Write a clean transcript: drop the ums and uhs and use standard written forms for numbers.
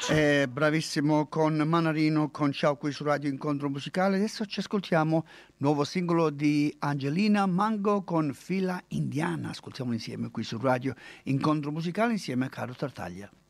Bravissimo con Manarino, con Ciao qui su Radio Incontro Musicale. Adesso ci ascoltiamo nuovo singolo di Angelina Mango con Fila Indiana. Ascoltiamolo insieme qui su Radio Incontro Musicale insieme a Caro Tartaglia.